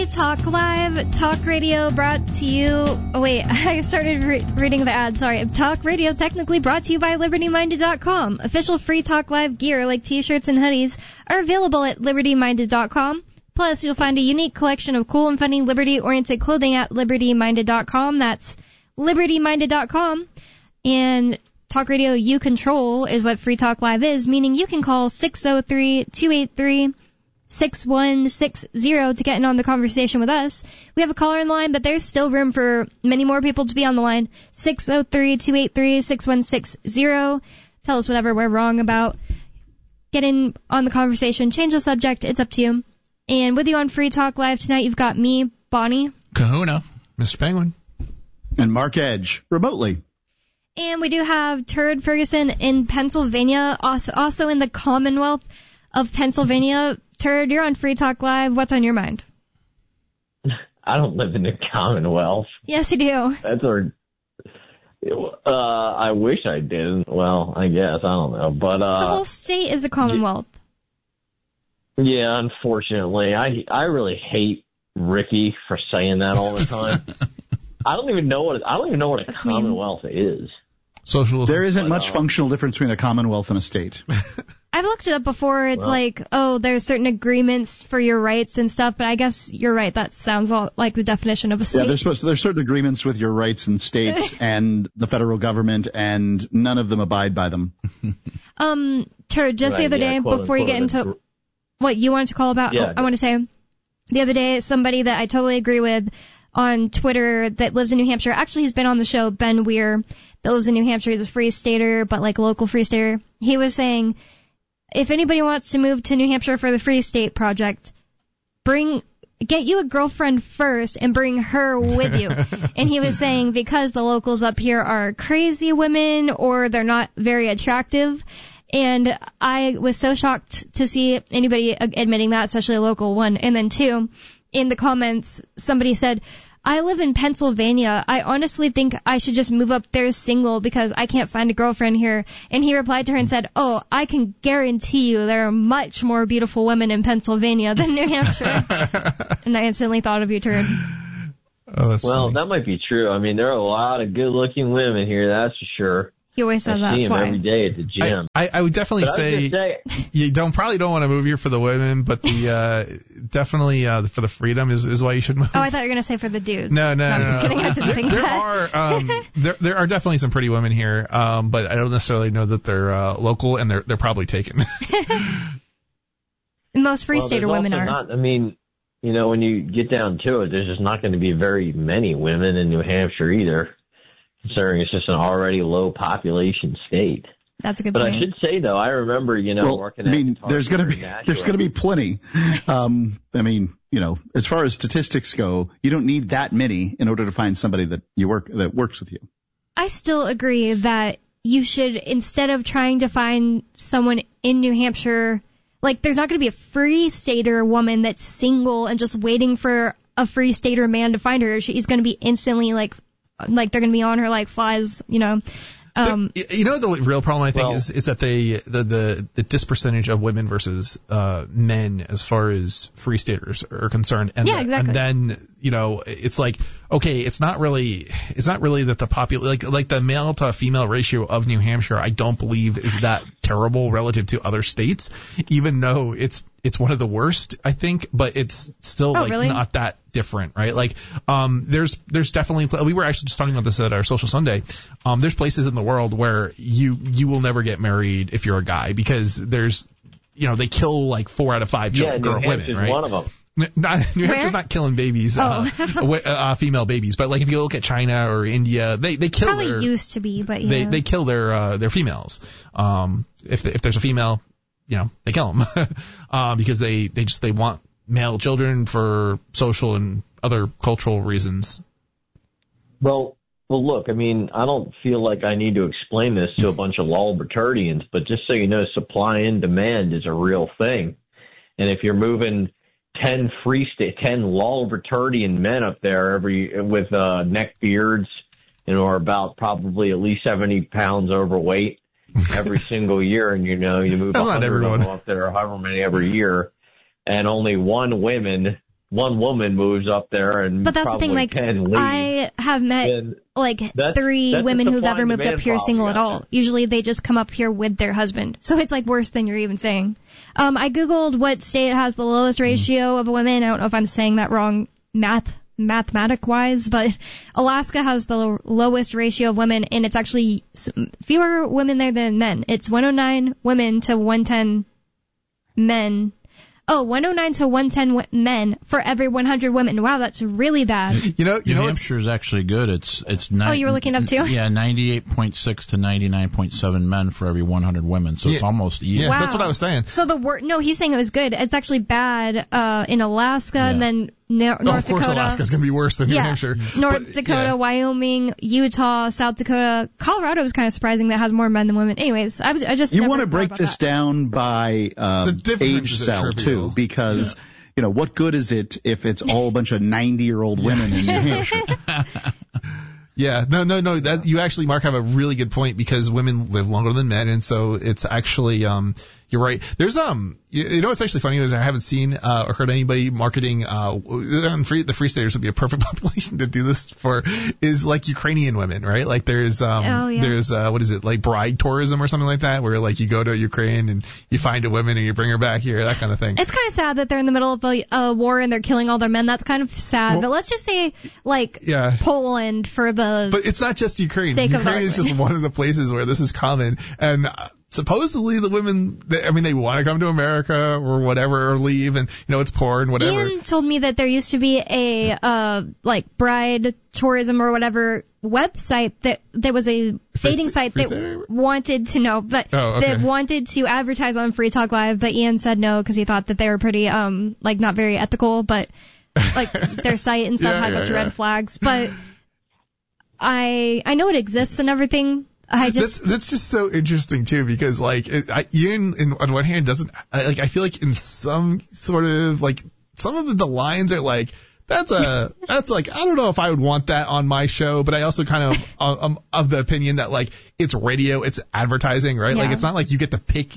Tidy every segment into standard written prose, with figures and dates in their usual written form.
Talk Live, Talk Radio brought to you... Oh, wait, I started reading the ad, sorry. Talk Radio technically brought to you by LibertyMinded.com. Official free Talk Live gear like t-shirts and hoodies are available at LibertyMinded.com. Plus, you'll find a unique collection of cool and funny Liberty-oriented clothing at LibertyMinded.com. That's LibertyMinded.com. And Talk Radio You Control is what Free Talk Live is, meaning you can call 603-283-6160 to get in on the conversation with us. We have a caller in line, but there's still room for many more people to be on the line. 603-283-6160. Tell us whatever we're wrong about. Get in on the conversation. Change the subject. It's up to you. And with you on Free Talk Live tonight, you've got me, Bonnie. Kahuna. Mr. Penguin. And Mark Edge, remotely. And we do have Turd Ferguson in Pennsylvania, also in the Commonwealth of Pennsylvania. Turd, you're on Free Talk Live. What's on your mind? I don't live in the Commonwealth. Yes, you do. That's our... I wish I didn't. Well, I guess. I don't know. But the whole state is a Commonwealth. Yeah, unfortunately. I really hate Ricky for saying that all the time. I don't even know what a Commonwealth is. Socialism. There isn't much functional difference between a Commonwealth and a state. I've looked it up before. It's there's certain agreements for your rights and stuff, but I guess you're right. That sounds like the definition of a state. Yeah, there's certain agreements with your rights and states and the federal government, and none of them abide by them. Turd, just the other day, before you get into what you wanted to call about, I want to say, the other day, somebody that I totally agree with on Twitter that lives in New Hampshire, actually he's been on the show, Ben Weir, that lives in New Hampshire. He's a free stater, but like local free stater. He was saying, if anybody wants to move to New Hampshire for the Free State Project, get you a girlfriend first and bring her with you. And he was saying because the locals up here are crazy women or they're not very attractive. And I was so shocked to see anybody admitting that, especially a local one. And then two, in the comments, somebody said, I live in Pennsylvania. I honestly think I should just move up there single because I can't find a girlfriend here. And he replied to her and said, oh, I can guarantee you there are much more beautiful women in Pennsylvania than New Hampshire. And I instantly thought of you, Turd. Oh, that's funny. That might be true. I mean, there are a lot of good-looking women here, that's for sure. He always says I see him why. every day at the gym. I would definitely say you probably don't want to move here for the women, but the definitely for the freedom is why you should move. Oh, I thought you were going to say for the dudes. No. I'm just kidding. I didn't think that. There are definitely some pretty women here, but I don't necessarily know that they're local, and they're probably taken. Most free stater women are. Not, I mean, when you get down to it, there's just not going to be very many women in New Hampshire either, considering it's just an already low population state. That's a good point. But I should say, though, I remember, working at there's going to be plenty. As far as statistics go, you don't need that many in order to find somebody that works with you. I still agree that you should, instead of trying to find someone in New Hampshire, like there's not going to be a free stater woman that's single and just waiting for a free stater man to find her. She's going to be instantly like they're going to be on her like flies, The real problem, I think, is that the dispercentage of women versus men as far as free staters are concerned. And exactly. And then, it's like, okay, it's not really that the like the male to female ratio of New Hampshire, I don't believe is that terrible relative to other states, even though it's one of the worst, I think, but it's still really? Not that different, right? Like, there's definitely, we were actually just talking about this at our Social Sunday. There's places in the world where you will never get married if you're a guy because there's, they kill like 4 out of 5 women, right? One of them. New Hampshire's not killing babies, female babies, but like if you look at China or India, they kill probably used to be, but yeah. They kill their females. If there's a female, they kill them because they want male children for social and other cultural reasons. Well, look, I mean, I don't feel like I need to explain this to a bunch of Lolbertardians, but just so you know, supply and demand is a real thing. And if you're moving 10 Lolbertardian men up there with neck beards, are about probably at least 70 pounds overweight every single year, and you move 100 of them up there, however many every year, and only one woman one woman moves up there and but that's the thing, like, I have met like 3 women who've ever moved up here single at all. Usually they just come up here with their husband. So it's like worse than you're even saying. I Googled what state has the lowest ratio of women. I don't know if I'm saying that wrong mathematic wise, but Alaska has the lowest ratio of women, and it's actually fewer women there than men. It's 109 women to 110 men. 109 to 110 men for every 100 women. Wow, that's really bad. New Hampshire is actually good. It's you were looking up too? Yeah, 98.6 to 99.7 men for every 100 women. So it's almost even. Yeah, wow. That's what I was saying. So no, he's saying it was good. It's actually bad in Alaska and then North Dakota. Of course, Alaska's going to be worse than New Hampshire. North Dakota, Wyoming, Utah, South Dakota. Colorado is kind of surprising that has more men than women. Anyways, I just you want to break this down by age cell too, because what good is it if it's all a bunch of 90-year-old women in New Hampshire? Yeah, no. That you actually, Mark, have a really good point, because women live longer than men, and so it's actually you're right. There's what's actually funny is I haven't seen or heard anybody marketing the Free Staters would be a perfect population to do this for, is like Ukrainian women, right? Like there's there's what is it, like bride tourism or something like that, where like you go to Ukraine and you find a woman and you bring her back here, that kind of thing. It's kind of sad that they're in the middle of a war and they're killing all their men. That's kind of sad. But let's just say Poland for the. But it's not just Ukraine. Ukraine is just one of the places where this is common, and supposedly the women, they want to come to America or whatever, or leave, and it's poor and whatever. Ian told me that there used to be a bride tourism or whatever website that was a dating site that wanted to know, that wanted to advertise on Free Talk Live, but Ian said no because he thought that they were pretty not very ethical, but like their site and stuff had a bunch of red flags. But I know it exists and everything. That's just so interesting too, because Ian on one hand doesn't I feel like in some sort of some of the lines are like that's like I don't know if I would want that on my show, but I also kind of the opinion that it's radio, it's advertising, right? Yeah. It's not like you get to pick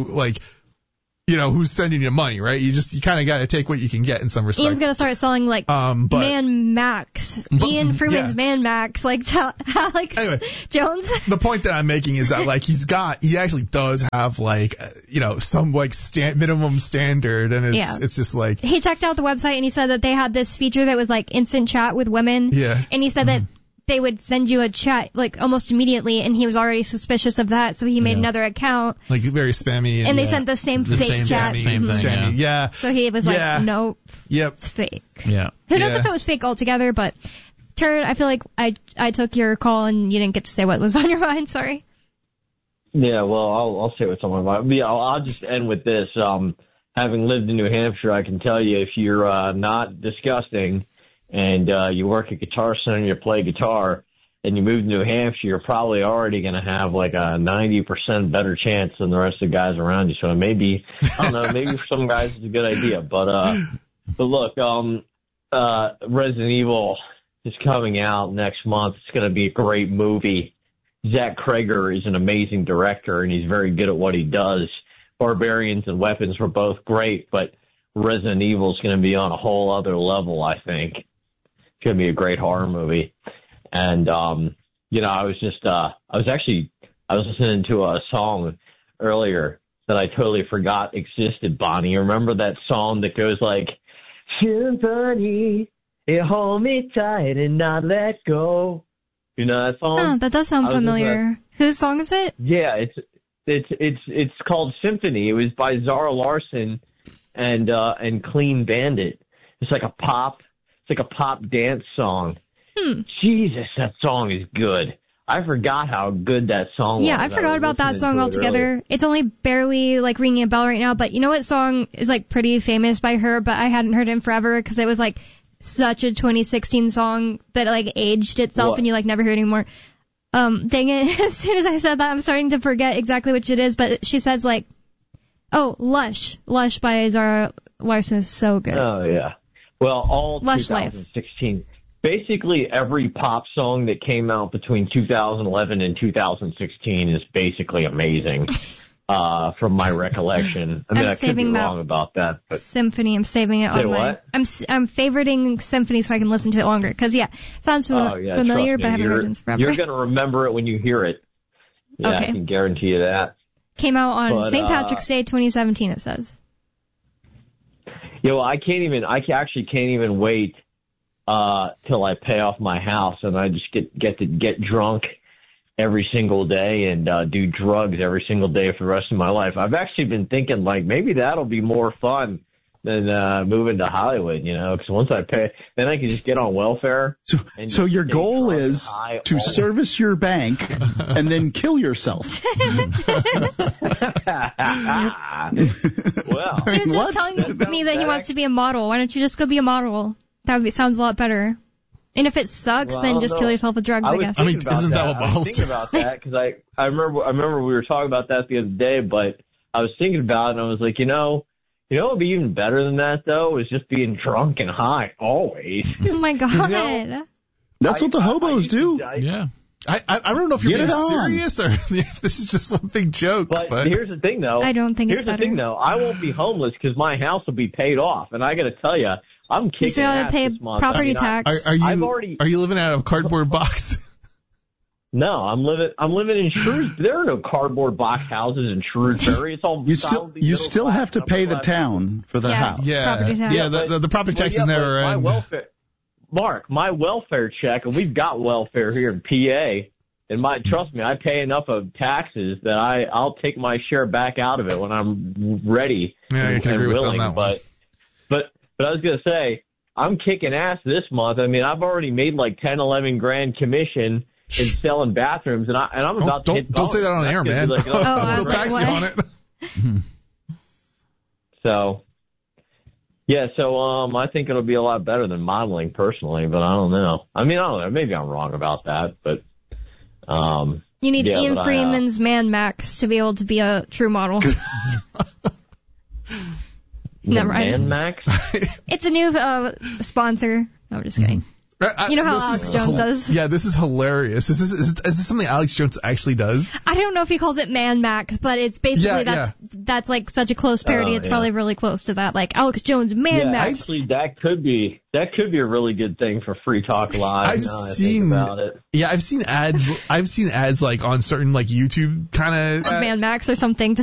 who's sending you money, right? You kind of got to take what you can get in some respect. Ian's going to start selling Man Max. Ian Freeman's Man Max, Alex Jones. The point that I'm making is that he actually does have some minimum standard, and it's just he checked out the website and he said that they had this feature that was instant chat with women. Yeah. And he said that they would send you a chat almost immediately, and he was already suspicious of that, so he made another account. Very spammy. And they sent the same fake chat. Same thing, yeah. So he was nope, it's fake. Yeah. Who knows if it was fake altogether, but Turd, I feel like I took your call and you didn't get to say what was on your mind, sorry. Yeah, well, I'll say what's on my mind. I'll just end with this. Having lived in New Hampshire, I can tell you if you're not disgusting and you work at Guitar Center and you play guitar, and you move to New Hampshire, you're probably already going to have a 90% better chance than the rest of the guys around you. So maybe, I don't know, maybe for some guys it's a good idea. But look, Resident Evil is coming out next month. It's going to be a great movie. Zach Krager is an amazing director, and he's very good at what he does. Barbarians and Weapons were both great, but Resident Evil is going to be on a whole other level, I think. It's going to be a great horror movie. And, I was listening to a song earlier that I totally forgot existed, Bonnie. You remember that song that goes Symphony, you hold me tight and not let go. You know that song? Oh, that does sound familiar. Whose song is it? Yeah, it's called Symphony. It was by Zara Larsson and Clean Bandit. It's like a pop dance song. Jesus, that song is good. I forgot how good that song was. Yeah, I forgot about that song altogether. It's only barely ringing a bell right now, but you know what song is pretty famous by her, but I hadn't heard it in forever because it was such a 2016 song that aged itself and you never hear it anymore. Dang it, as soon as I said that, I'm starting to forget exactly which it is, but she says Lush. Lush by Zara Larsson is so good. Oh, yeah. Well, all Lush 2016. Life. Basically, every pop song that came out between 2011 and 2016 is basically amazing. from my recollection. I mean, I could be wrong about that. But Symphony, I'm saving it on my. I'm favoriting Symphony so I can listen to it longer. Because sounds familiar, but I haven't heard it in forever. You're gonna remember it when you hear it. Yeah, okay. I can guarantee you that. Came out on St. Patrick's Day 2017. It says. I actually can't even wait till I pay off my house and I just get to get drunk every single day and do drugs every single day for the rest of my life. I've actually been thinking maybe that'll be more fun than moving to Hollywood, because once I pay, then I can just get on welfare. So your goal is to service your bank and then kill yourself. Well, he was just telling me that he wants to be a model. Why don't you just go be a model? Sounds a lot better. And if it sucks, then just kill yourself with drugs, I guess. I mean, isn't that what models do? I was thinking about that because I remember we were talking about that the other day, but I was thinking about it and I was like, what would be even better than that, though, is just being drunk and high always. Oh, my God. That's what the hobos do. Yeah. I don't know if you're being serious or if this is just one big joke. But here's the thing, though. I don't think it's better. Here's the thing, though. I won't be homeless because my house will be paid off. And I got to tell you, I'm kicking ass this month. Property tax. Are you living out of a cardboard box? No, I'm living in Shrewsbury. There are no cardboard box houses in Shrewsbury. It's all you still have to pay the town for the house. Yeah, property tax. The property tax is never end. My welfare check, and we've got welfare here in PA. And trust me, I pay enough of taxes that I'll take my share back out of it when I'm ready and willing. But I was gonna say, I'm kicking ass this month. I mean, I've already made like 10, 11 grand commission in selling bathrooms, and I'm about to hit bonus. Don't say that on air, man. Like, I'll tax you on it. So, I think it'll be a lot better than modeling personally, but I don't know. I mean, I don't know. Maybe I'm wrong about that, but you need Ian Freeman's Man Max to be able to be a true model. Never mind. Man Max? It's a new sponsor. No, I'm just kidding. You know how Alex Jones does? Yeah, this is hilarious. Is this something Alex Jones actually does? I don't know if he calls it Man Max, but it's basically that's like such a close parody. It's probably really close to that, like Alex Jones Man Max. Actually, that could be a really good thing for Free Talk Live. I've seen ads like on certain like YouTube kind of Man Max or something.